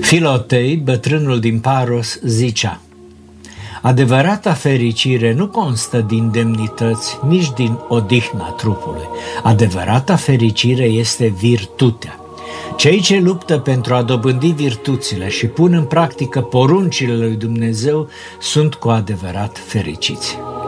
Filotei, bătrânul din Paros, zicea: adevărata fericire nu constă din demnități, nici din odihna trupului. Adevărata fericire este virtutea. Cei ce luptă pentru a dobândi virtuțile și pun în practică poruncile lui Dumnezeu sunt cu adevărat fericiți.